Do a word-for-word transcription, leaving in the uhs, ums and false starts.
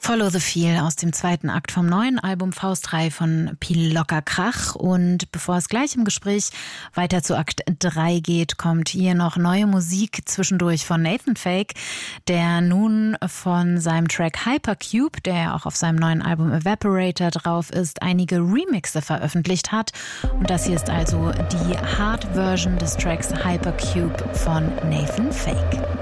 Follow the Feel aus dem zweiten Akt vom neuen Album Faust drei von Piel Locker Krach. Und bevor es gleich im Gespräch weiter zu Akt drei geht, kommt hier noch neue Musik zwischendurch von Nathan Fake, der nun von seinem Track Hypercube, der ja auch auf seinem neuen Album Evaporator drauf ist, einige Remixe veröffentlicht hat. Und das hier ist also die Hard-Version des Tracks Hypercube von Nathan Fake.